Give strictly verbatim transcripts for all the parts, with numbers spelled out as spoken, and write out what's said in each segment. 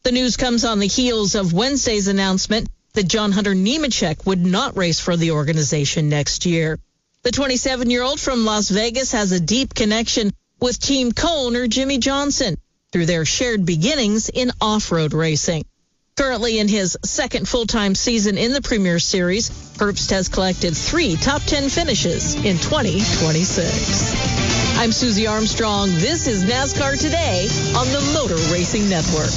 The news comes on the heels of Wednesday's announcement that John Hunter Nemechek would not race for the organization next year. The twenty-seven-year-old from Las Vegas has a deep connection with team co-owner Jimmy Johnson through their shared beginnings in off-road racing. Currently in his second full-time season in the Premier Series, Herbst has collected three top ten finishes in twenty twenty-six. I'm Susie Armstrong. This is NASCAR Today on the Motor Racing Network.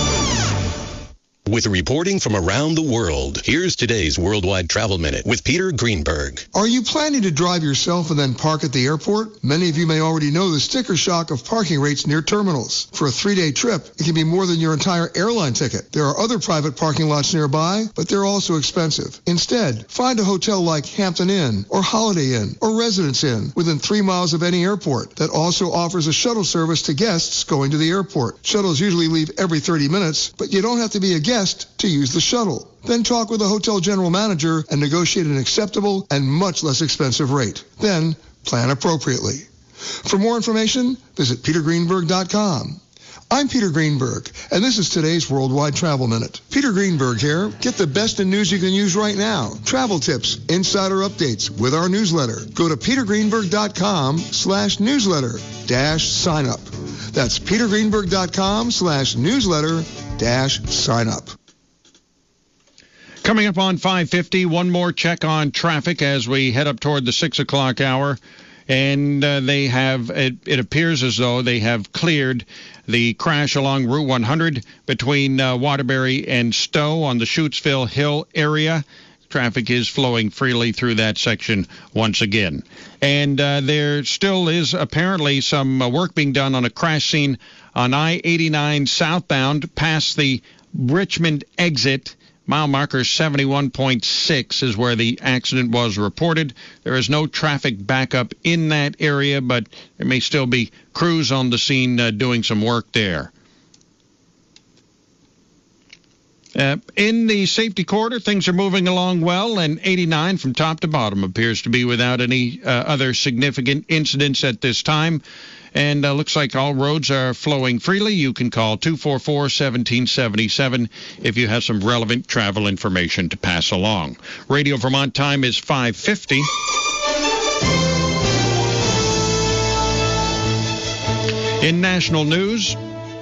With reporting from around the world, here's today's Worldwide Travel Minute with Peter Greenberg. Are you planning to drive yourself and then park at the airport? Many of you may already know the sticker shock of parking rates near terminals. For a three-day trip, it can be more than your entire airline ticket. There are other private parking lots nearby, but they're also expensive. Instead, find a hotel like Hampton Inn or Holiday Inn or Residence Inn within three miles of any airport that also offers a shuttle service to guests going to the airport. Shuttles usually leave every thirty minutes, but you don't have to be a guest to use the shuttle. Then talk with a hotel general manager and negotiate an acceptable and much less expensive rate. Then plan appropriately. For more information, visit peter greenberg dot com. I'm Peter Greenberg, and this is today's Worldwide Travel Minute. Peter Greenberg here. Get the best in news you can use right now. Travel tips, insider updates with our newsletter. Go to peter greenberg dot com slash newsletter dash sign up. That's peter greenberg dot com slash newsletter dash sign up. Coming up on five fifty, one more check on traffic as we head up toward the six o'clock hour. And uh, they have, it, it appears as though they have cleared the crash along Route one hundred between uh, Waterbury and Stowe on the Shutesville Hill area. Traffic is flowing freely through that section once again. And uh, there still is apparently some uh, work being done on a crash scene on I eighty-nine southbound past the Richmond exit. Mile marker seventy-one point six is where the accident was reported. There is no traffic backup in that area, but there may still be crews on the scene uh, doing some work there. Uh, in the safety corridor, things are moving along well, and eighty-nine from top to bottom appears to be without any uh, other significant incidents at this time. And uh, looks like all roads are flowing freely. You can call two four four, one seven seven seven if you have some relevant travel information to pass along. Radio Vermont time is five fifty. In national news,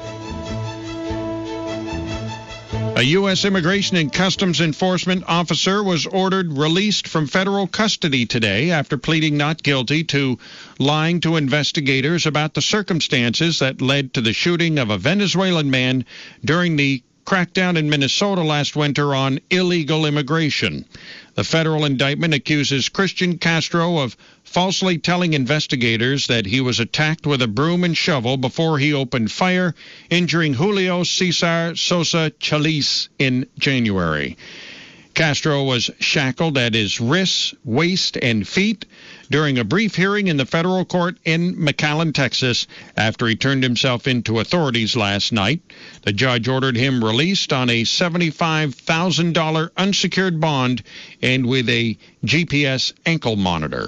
a U S Immigration and Customs Enforcement officer was ordered released from federal custody today after pleading not guilty to lying to investigators about the circumstances that led to the shooting of a Venezuelan man during the crackdown in Minnesota last winter on illegal immigration. The federal indictment accuses Christian Castro of falsely telling investigators that he was attacked with a broom and shovel before he opened fire, injuring Julio Cesar Sosa Chalice in January. Castro was shackled at his wrists, waist, and feet during a brief hearing in the federal court in McAllen, Texas, after he turned himself in to authorities last night. The judge ordered him released on a seventy-five thousand dollars unsecured bond and with a G P S ankle monitor.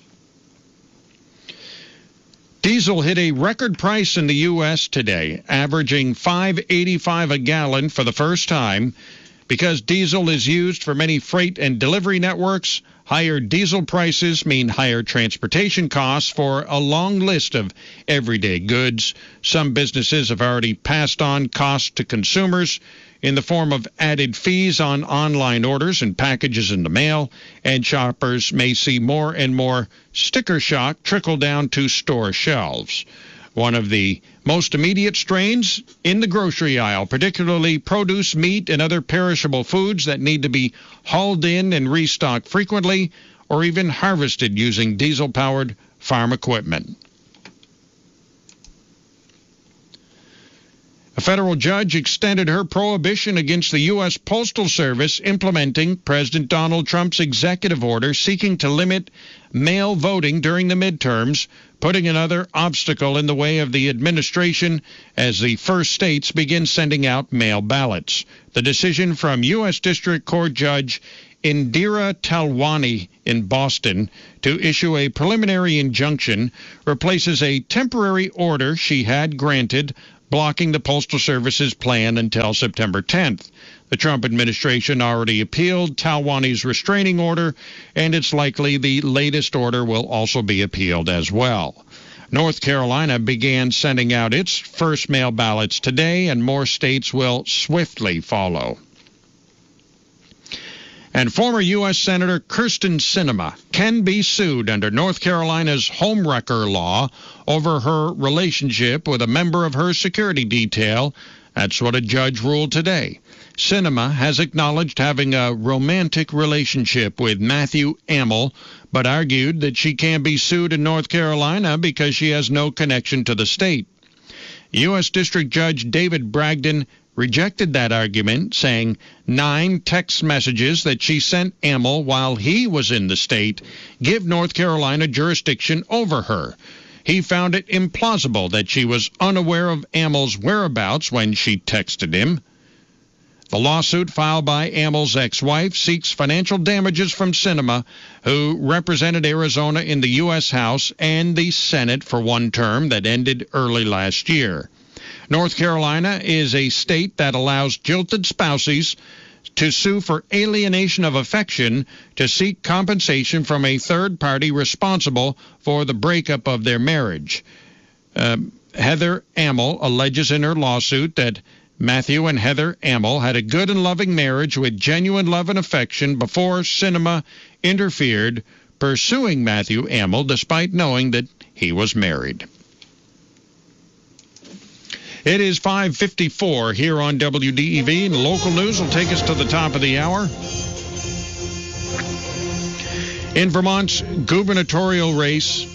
Diesel hit a record price in the U S today, averaging five dollars and eighty-five cents a gallon for the first time. Because diesel is used for many freight and delivery networks, higher diesel prices mean higher transportation costs for a long list of everyday goods. Some businesses have already passed on costs to consumers in the form of added fees on online orders and packages in the mail, and shoppers may see more and more sticker shock trickle down to store shelves. One of the most immediate strains in the grocery aisle, particularly produce, meat, and other perishable foods that need to be hauled in and restocked frequently or even harvested using diesel-powered farm equipment. A federal judge extended her prohibition against the U S Postal Service implementing President Donald Trump's executive order seeking to limit mail voting during the midterms, putting another obstacle in the way of the administration as the first states begin sending out mail ballots. The decision from U S District Court Judge Indira Talwani in Boston to issue a preliminary injunction replaces a temporary order she had granted blocking the Postal Service's plan until September tenth. The Trump administration already appealed Talwani's restraining order, and it's likely the latest order will also be appealed as well. North Carolina began sending out its first mail ballots today, and more states will swiftly follow. And former U S Senator Kyrsten Sinema can be sued under North Carolina's homewrecker law over her relationship with a member of her security detail. That's what a judge ruled today. Sinema has acknowledged having a romantic relationship with Matthew Amel, but argued that she can't be sued in North Carolina because she has no connection to the state. U S District Judge David Bragdon rejected that argument, saying nine text messages that she sent Amel while he was in the state give North Carolina jurisdiction over her. He found it implausible that she was unaware of Amel's whereabouts when she texted him. The lawsuit filed by Amel's ex-wife seeks financial damages from Sinema, who represented Arizona in the U S House and the Senate for one term that ended early last year. North Carolina is a state that allows jilted spouses to sue for alienation of affection to seek compensation from a third party responsible for the breakup of their marriage. Uh, Heather Amel alleges in her lawsuit that Matthew and Heather Amel had a good and loving marriage with genuine love and affection before Sinema interfered, pursuing Matthew Amel despite knowing that he was married. It is five fifty-four here on W D E V, and local news will take us to the top of the hour. In Vermont's gubernatorial race,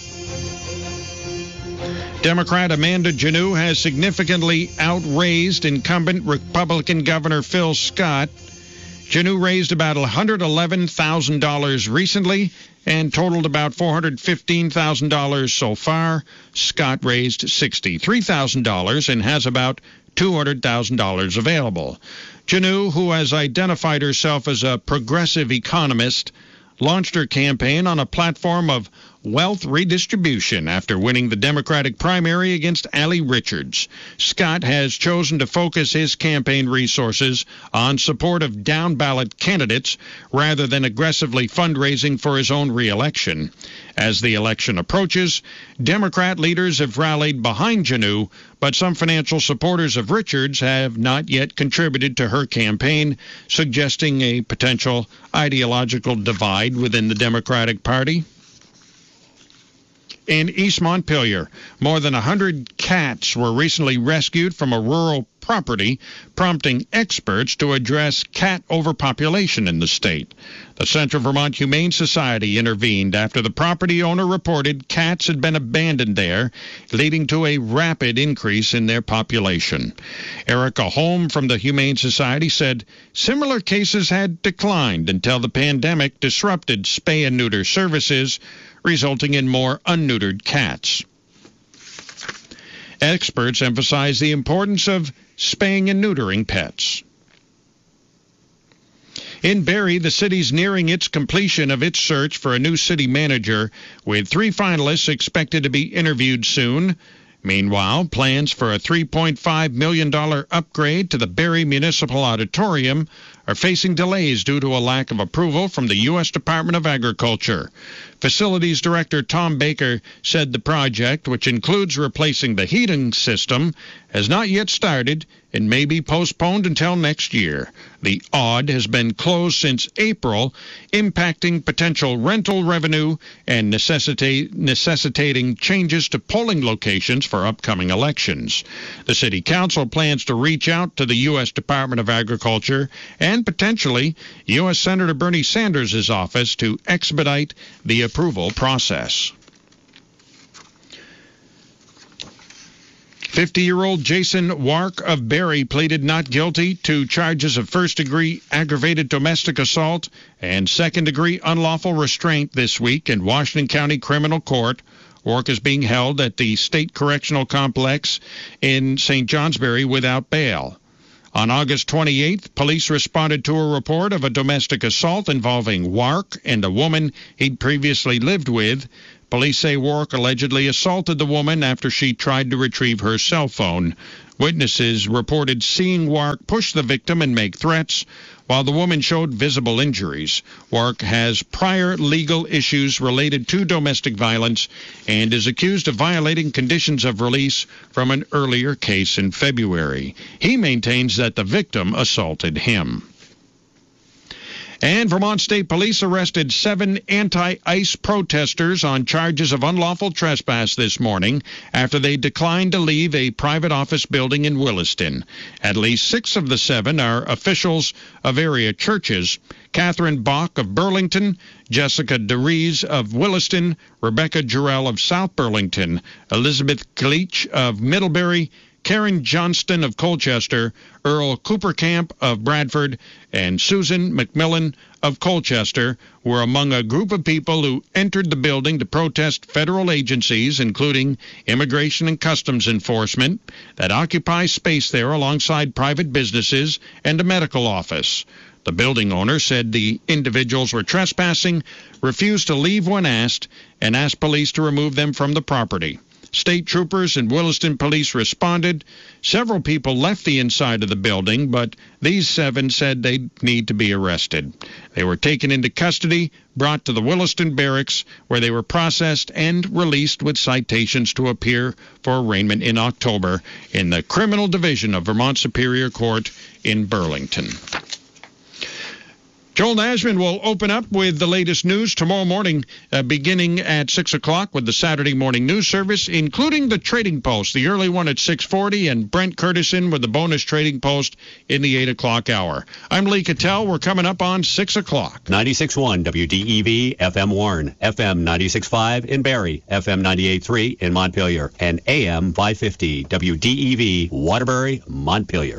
Democrat Amanda Janneau has significantly outraised incumbent Republican Governor Phil Scott. Janneau raised about one hundred eleven thousand dollars recently and totaled about four hundred fifteen thousand dollars so far. Scott raised sixty-three thousand dollars and has about two hundred thousand dollars available. Janneau, who has identified herself as a progressive economist, launched her campaign on a platform of wealth redistribution after winning the Democratic primary against Allie Richards. Scott has chosen to focus his campaign resources on support of down-ballot candidates rather than aggressively fundraising for his own re-election. As the election approaches, Democrat leaders have rallied behind Janneau, but some financial supporters of Richards have not yet contributed to her campaign, suggesting a potential ideological divide within the Democratic Party. In East Montpelier, more than one hundred cats were recently rescued from a rural property, prompting experts to address cat overpopulation in the state. The Central Vermont Humane Society intervened after the property owner reported cats had been abandoned there, leading to a rapid increase in their population. Erica Holm from the Humane Society said similar cases had declined until the pandemic disrupted spay and neuter services, resulting in more unneutered cats. Experts emphasize the importance of spaying and neutering pets. In Barrie, the city's nearing its completion of its search for a new city manager, with three finalists expected to be interviewed soon. Meanwhile, plans for a three point five million dollars upgrade to the Barrie Municipal Auditorium are facing delays due to a lack of approval from the U S Department of Agriculture. Facilities Director Tom Baker said the project, which includes replacing the heating system, has not yet started and may be postponed until next year. The A U D has been closed since April, impacting potential rental revenue and necessitate, necessitating changes to polling locations for upcoming elections. The City Council plans to reach out to the U S Department of Agriculture and potentially U S Senator Bernie Sanders' office to expedite the approval process. fifty-year-old Jason Wark of Barrie pleaded not guilty to charges of first-degree aggravated domestic assault and second-degree unlawful restraint this week in Washington County Criminal Court. Wark is being held at the State Correctional Complex in Saint Johnsbury without bail. On August twenty-eighth, police responded to a report of a domestic assault involving Wark and a woman he'd previously lived with. Police say Wark allegedly assaulted the woman after she tried to retrieve her cell phone. Witnesses reported seeing Wark push the victim and make threats, while the woman showed visible injuries. Wark has prior legal issues related to domestic violence and is accused of violating conditions of release from an earlier case in February. He maintains that the victim assaulted him. And Vermont State Police arrested seven anti-ICE protesters on charges of unlawful trespass this morning after they declined to leave a private office building in Williston. At least six of the seven are officials of area churches. Catherine Bach of Burlington, Jessica DeRees of Williston, Rebecca Jarrell of South Burlington, Elizabeth Gleach of Middlebury, Karen Johnston of Colchester, Earl Coopercamp of Bradford, and Susan McMillan of Colchester were among a group of people who entered the building to protest federal agencies, including Immigration and Customs Enforcement, that occupy space there alongside private businesses and a medical office. The building owner said the individuals were trespassing, refused to leave when asked, and asked police to remove them from the property. State troopers and Williston police responded. Several people left the inside of the building, but these seven said they'd need to be arrested. They were taken into custody, brought to the Williston barracks, where they were processed and released with citations to appear for arraignment in October in the Criminal Division of Vermont Superior Court in Burlington. Joel Nashman will open up with the latest news tomorrow morning, uh, beginning at six o'clock with the Saturday morning news service, including the Trading Post, the early one at six forty, and Brent Curtison with the bonus Trading Post in the eight o'clock hour. I'm Lee Cattell. We're coming up on six o'clock. ninety-six point one W D E V, F M Warren, F M ninety-six point five in Barrie, F M ninety-eight point three in Montpelier, and A M five fifty W D E V, Waterbury, Montpelier.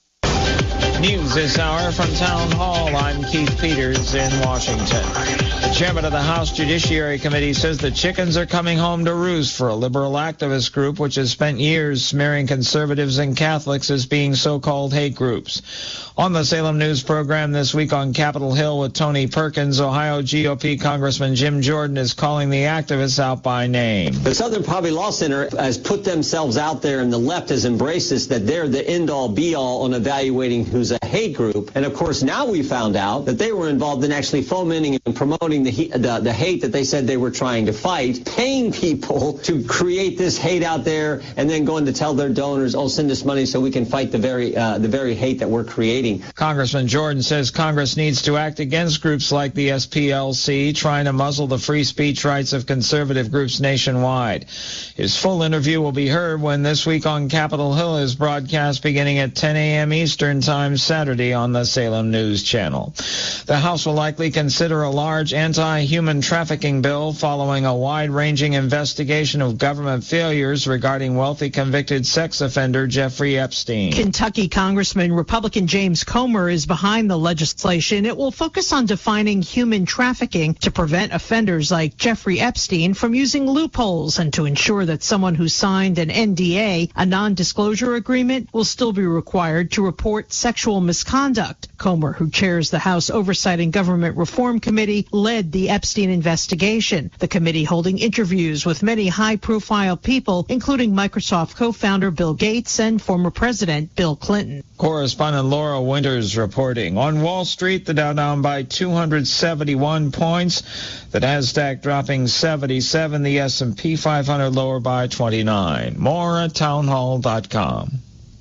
News this hour from Town Hall. I'm Keith Peters in Washington. The chairman of the House Judiciary Committee says the chickens are coming home to roost for a liberal activist group which has spent years smearing conservatives and Catholics as being so-called hate groups. On the Salem News program this week on Capitol Hill with Tony Perkins, Ohio G O P Congressman Jim Jordan is calling the activists out by name. The Southern Poverty Law Center has put themselves out there, and the left has embraced this, that they're the end-all, be-all on evaluating who's a hate group. And, of course, now we found out that they were involved in actually fomenting and promoting the, the, the hate that they said they were trying to fight, paying people to create this hate out there, and then going to tell their donors, oh, send us money so we can fight the very, uh, the very hate that we're creating. Congressman Jordan says Congress needs to act against groups like the S P L C, trying to muzzle the free speech rights of conservative groups nationwide. His full interview will be heard when This Week on Capitol Hill is broadcast beginning at ten a.m. Eastern Time Saturday on the Salem News Channel. The House will likely consider a large anti-human trafficking bill following a wide-ranging investigation of government failures regarding wealthy convicted sex offender Jeffrey Epstein. Kentucky Congressman Republican James Comer is behind the legislation. It will focus on defining human trafficking to prevent offenders like Jeffrey Epstein from using loopholes and to ensure that someone who signed an N D A, a non-disclosure agreement, will still be required to report sexual misconduct. Comer, who chairs the House Oversight and Government Reform Committee, led the Epstein investigation, the committee holding interviews with many high-profile people, including Microsoft co-founder Bill Gates and former President Bill Clinton. Correspondent Laura Winters reporting. On Wall Street, the Dow down by two hundred seventy-one points. The Nasdaq dropping seventy-seven. The S and P five hundred lower by twenty-nine. More at townhall dot com.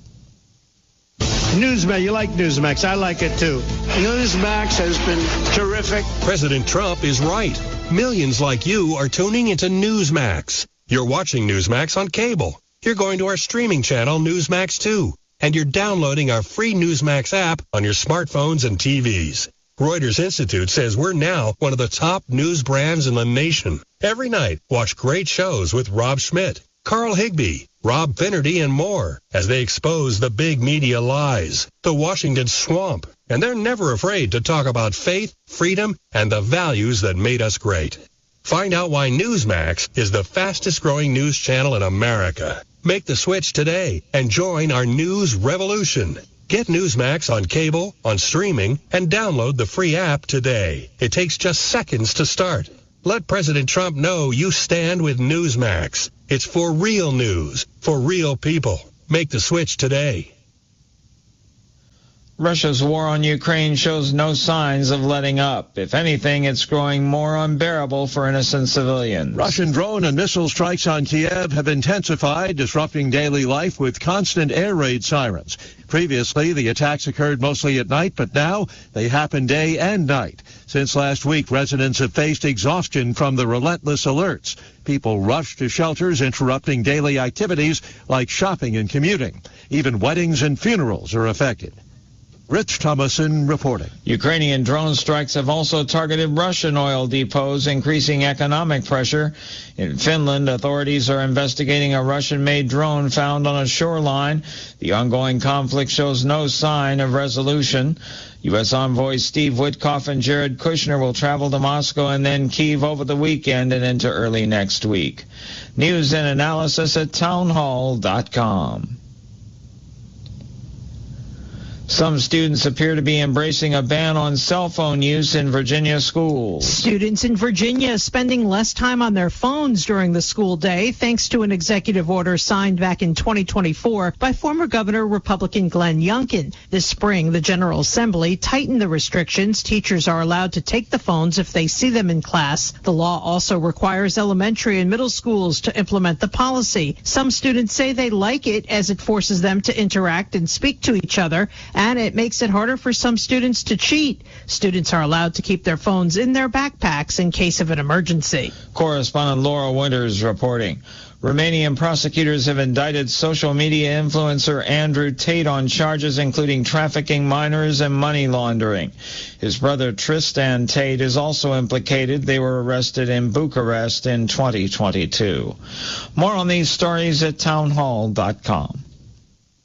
Newsmax, you like Newsmax. I like it too. Newsmax has been terrific. President Trump is right. Millions like you are tuning into Newsmax. You're watching Newsmax on cable. You're going to our streaming channel, Newsmax two. And you're downloading our free Newsmax app on your smartphones and T Vs. Reuters Institute says we're now one of the top news brands in the nation. Every night, watch great shows with Rob Schmidt, Carl Higbee, Rob Finnerty, and more as they expose the big media lies, the Washington swamp. And they're never afraid to talk about faith, freedom, and the values that made us great. Find out why Newsmax is the fastest growing news channel in America. Make the switch today and join our news revolution. Get Newsmax on cable, on streaming, and download the free app today. It takes just seconds to start. Let President Trump know you stand with Newsmax. It's for real news, for real people. Make the switch today. Russia's war on Ukraine shows no signs of letting up. If anything, it's growing more unbearable for innocent civilians. Russian drone and missile strikes on Kiev have intensified, disrupting daily life with constant air raid sirens. Previously, the attacks occurred mostly at night, but now they happen day and night. Since last week, residents have faced exhaustion from the relentless alerts. People rush to shelters, interrupting daily activities like shopping and commuting. Even weddings and funerals are affected. Rich Thomason reporting. Ukrainian drone strikes have also targeted Russian oil depots, increasing economic pressure. In Finland, authorities are investigating a Russian-made drone found on a shoreline. The ongoing conflict shows no sign of resolution. U S envoys Steve Witkoff and Jared Kushner will travel to Moscow and then Kyiv over the weekend and into early next week. News and analysis at townhall dot com. Some students appear to be embracing a ban on cell phone use in Virginia schools. Students in Virginia spending less time on their phones during the school day thanks to an executive order signed back in twenty twenty-four by former Governor Republican Glenn Youngkin. This spring, the General Assembly tightened the restrictions. Teachers are allowed to take the phones if they see them in class. The law also requires elementary and middle schools to implement the policy. Some students say they like it as it forces them to interact and speak to each other, and it makes it harder for some students to cheat. Students are allowed to keep their phones in their backpacks in case of an emergency. Correspondent Laura Winters reporting. Romanian prosecutors have indicted social media influencer Andrew Tate on charges including trafficking minors and money laundering. His brother Tristan Tate is also implicated. They were arrested in Bucharest in twenty twenty-two. More on these stories at townhall dot com.